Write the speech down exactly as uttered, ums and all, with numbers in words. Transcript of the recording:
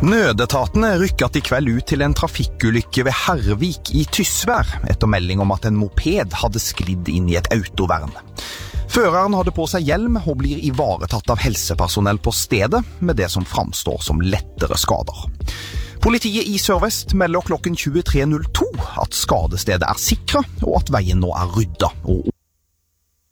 Nødetatene rykket i kveld ut til en trafikkulykke ved Hervik i Tysvær, etter melding om at en moped hadde sklidd inn i et autovern. Føreren hadde på seg hjelm og blir ivaretatt av helsepersonell på stedet, med det som framstår som lettere skader. Politiet i Sør-Vest melder klokken tjuetre null to at skadestedet er sikret, og at veien nå er ryddet og